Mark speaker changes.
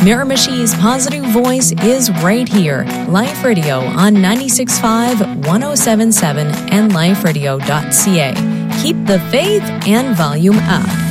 Speaker 1: Miramichi's positive voice is right here. Life Radio on 96.5, 107.7, and liferadio.ca. Keep the faith and volume up.